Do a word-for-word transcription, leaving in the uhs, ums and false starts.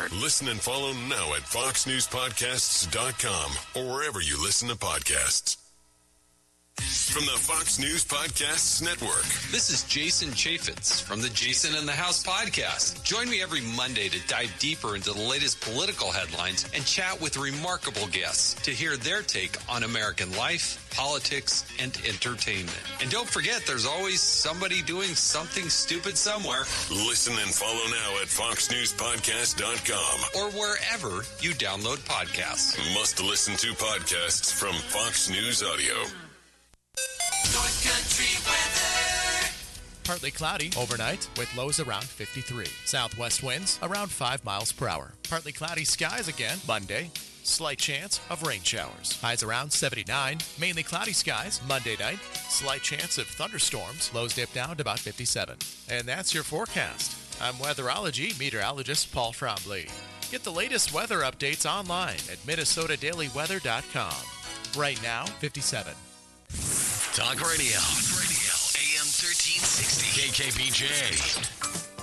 Network. Listen and follow now at fox news podcasts dot com or wherever you listen to podcasts. From the Fox News Podcasts Network. This is Jason Chaffetz from the Jason in the House podcast. Join me every Monday to dive deeper into the latest political headlines and chat with remarkable guests to hear their take on American life, politics, and entertainment. And don't forget, there's always somebody doing something stupid somewhere. Listen and follow now at fox news podcast dot com or wherever you download podcasts. Must listen to podcasts from Fox News Audio. North Country weather. Partly cloudy overnight with lows around fifty-three. Southwest winds around five miles per hour. Partly cloudy skies again Monday. Slight chance of rain showers. Highs around seventy-nine. Mainly cloudy skies Monday night. Slight chance of thunderstorms. Lows dip down to about fifty-seven. And that's your forecast. I'm weatherology meteorologist Paul Trombley. Get the latest weather updates online at minnesota daily weather dot com. Right now, fifty-seven. Talk Radio. Talk Radio. A M thirteen sixty. K K B J.